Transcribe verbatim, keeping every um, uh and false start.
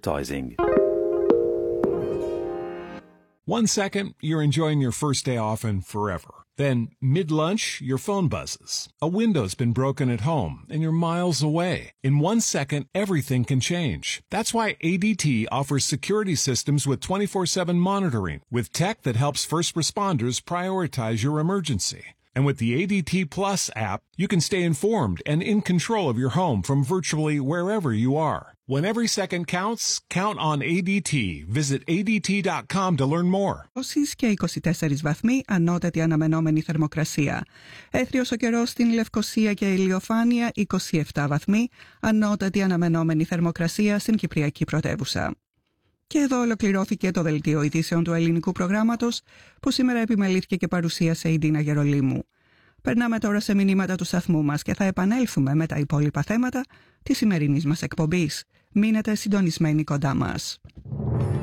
advertising. One second, you're enjoying your first day off and forever. Then, mid-lunch, your phone buzzes. A window's been broken at home, and you're miles away. In one second, everything can change. That's why A D T offers security systems with twenty-four seven monitoring, with tech that helps first responders prioritize your emergency. And with the A D T Plus app, you can stay informed and in control of your home from virtually wherever you are. When every second counts, count on A D T. Visit A D T dot com to learn more. Όσοι και είκοσι τέσσερις βαθμοί, ανώτατη αναμενόμενη θερμοκρασία. Έθριος ο καιρός στην Λευκοσία και ηλιοφάνεια, είκοσι επτά βαθμοί, ανώτατη αναμενόμενη θερμοκρασία στην Κυπριακή πρωτεύουσα. Και εδώ ολοκληρώθηκε το δελτίο ειδήσεων του ελληνικού προγράμματος, που σήμερα επιμελήθηκε και παρουσίασε η Ντίνα Γερολίμου. Περνάμε τώρα σε μηνύματα του σταθμού μας και θα επανέλθουμε με τα υπόλοιπα θέματα της σημερινής μας εκπομπής. Μείνετε συντονισμένοι κοντά μας.